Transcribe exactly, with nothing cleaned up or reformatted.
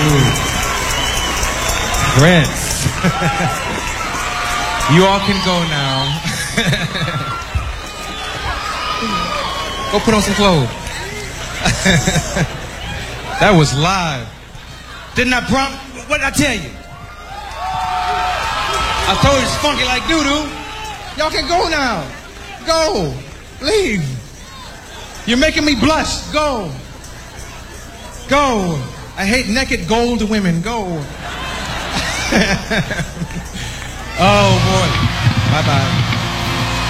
Prince. You all can go now. Go put on some clothes. That was live. Didn't I prompt? What did I tell you? I told you it's funky like doo-doo. Y'all can go now. Go. Leave. You're making me blush. Go. Go. I hate naked gold women. Go. Oh, boy. Bye-bye.